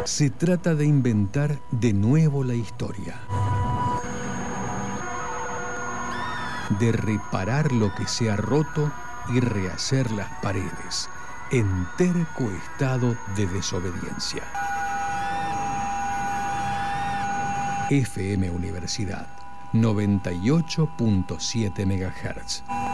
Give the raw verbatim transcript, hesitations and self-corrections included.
Se trata de inventar de nuevo la historia, de reparar lo que se ha roto y rehacer las paredes en terco estado de desobediencia. F M Universidad noventa y ocho punto siete megahertz.